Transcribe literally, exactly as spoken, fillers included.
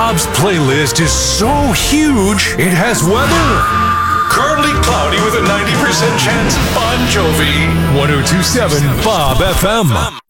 Bob's playlist is so huge, it has weather. Currently cloudy with a ninety percent chance of Bon Jovi. ten twenty-seven Bob F M.